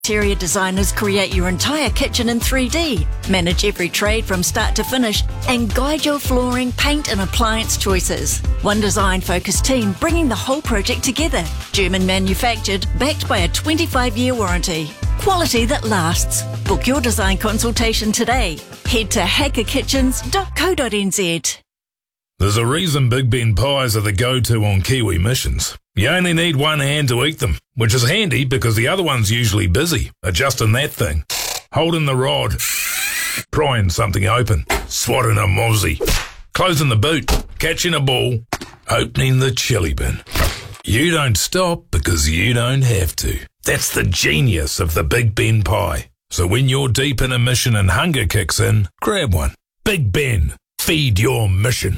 Interior designers create your entire kitchen in 3D, manage every trade from start to finish, and guide your flooring, paint and appliance choices. One design-focused team bringing the whole project together. German manufactured, backed by a 25-year warranty. Quality that lasts. Book your design consultation today. Head to hackerkitchens.co.nz. There's a reason Big Ben pies are the go-to on Kiwi missions. You only need one hand to eat them, which is handy because the other one's usually busy adjusting that thing, holding the rod, prying something open, swatting a mozzie, closing the boot, catching a ball, opening the chili bin. You don't stop because you don't have to. That's the genius of the Big Ben pie. So when you're deep in a mission and hunger kicks in, grab one. Big Ben, feed your mission.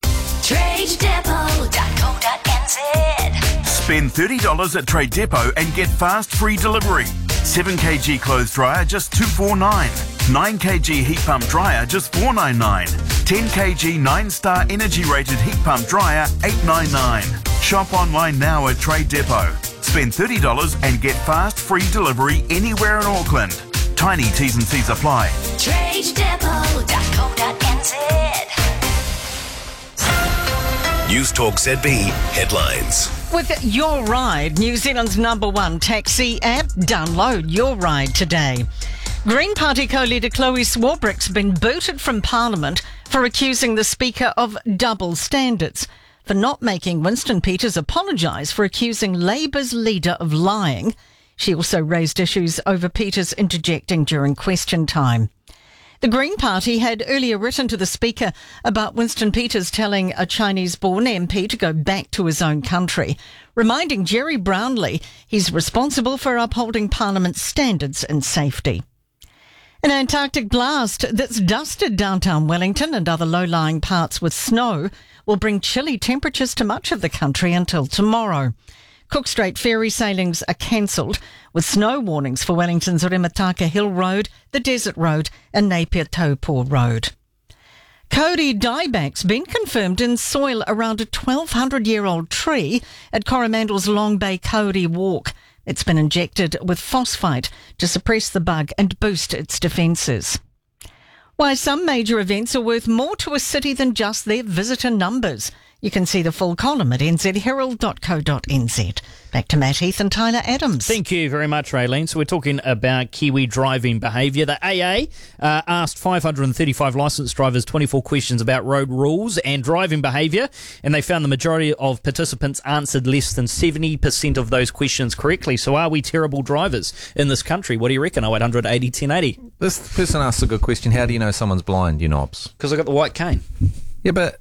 TradeDepot.co.nz. Spend $30 at Trade Depot and get fast free delivery. 7kg clothes dryer just $249. 9kg heat pump dryer just $499. 10kg 9-star energy rated heat pump dryer $899. Shop online now at Trade Depot. Spend $30 and get fast free delivery anywhere in Auckland. Tiny T's and C's apply. TradeDepot.co.nz. News Talk ZB headlines. With Your Ride, New Zealand's #1 taxi app, download Your Ride today. Green Party co-leader Chloe Swarbrick's been booted from Parliament for accusing the Speaker of double standards, for not making Winston Peters apologise for accusing Labour's leader of lying. She also raised issues over Peters interjecting during question time. The Green Party had earlier written to the Speaker about Winston Peters telling a Chinese-born MP to go back to his own country, reminding Jerry Brownlee he's responsible for upholding Parliament's standards and safety. An Antarctic blast that's dusted downtown Wellington and other low-lying parts with snow will bring chilly temperatures to much of the country until tomorrow. Cook Strait ferry sailings are cancelled, with snow warnings for Wellington's Remataka Hill Road, the Desert Road and Napier Taupo Road. Kauri dieback's been confirmed in soil around a 1,200-year-old tree at Coromandel's Long Bay Kauri Walk. It's been injected with phosphite to suppress the bug and boost its defences. Why some major events are worth more to a city than just their visitor numbers. You can see the full column at nzherald.co.nz. Back to Matt Heath and Tyler Adams. Thank you very much, Raylene. So we're talking about Kiwi driving behaviour. The AA asked 535 licensed drivers 24 questions about road rules and driving behaviour, and they found the majority of participants answered less than 70% of those questions correctly. So are we terrible drivers in this country? What do you reckon? 0800 80 1080. This person asked a good question. How do you know someone's blind, you knobs? Because I got the white cane. Yeah, but...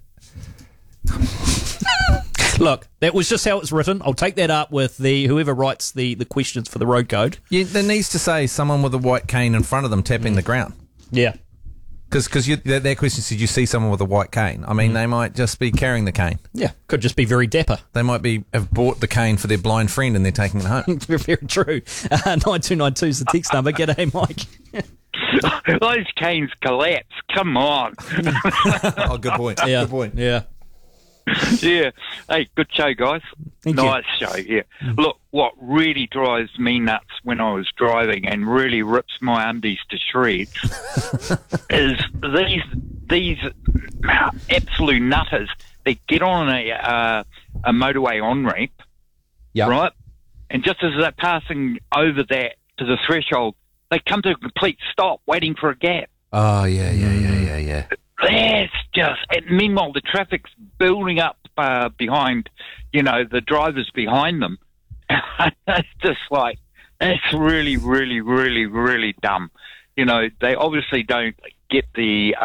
Look, that was just how it's written. I'll take that up with whoever writes the questions for the road code. Yeah, there needs to say someone with a white cane in front of them tapping the ground. Yeah. Because that question said you see someone with a white cane. I mean, they might just be carrying the cane. Yeah, could just be very dapper. They might have bought the cane for their blind friend and they're taking it home. Very true. 9292 is the text number. G'day, Mike. Those canes collapse. Come on. Oh, good point. Yeah. Good point. Yeah. Yeah. Hey, good show, guys. Nice show, yeah. Look, what really drives me nuts when I was driving and really rips my undies to shreds is these absolute nutters that get on a motorway on-ramp, right? And just as they're passing over that to the threshold, they come to a complete stop waiting for a gap. Oh, yeah. That's just... And meanwhile, the traffic's building up behind, the drivers behind them. It's just like, that's really, really, really, really dumb. They obviously don't get the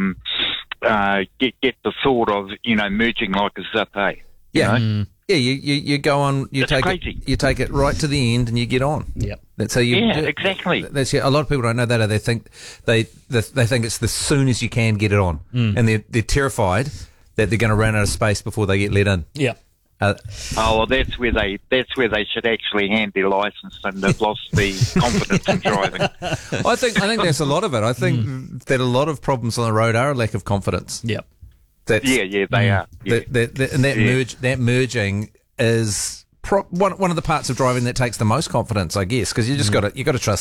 get the thought of, merging like a zip, eh? Yeah. Yeah, you go on. You take it right to the end, and you get on. Yep. That's how you. Yeah, exactly. A lot of people don't know that. They think they think it's the soon as you can get it on, and they're terrified that they're going to run out of space before they get let in. Yeah. Well, that's where they should actually hand their license, and they've lost the confidence in driving. I think that's a lot of it. I think that a lot of problems on the road are a lack of confidence. Yep. They are. Yeah. That merging is one of the parts of driving that takes the most confidence, I guess, because you just got to trust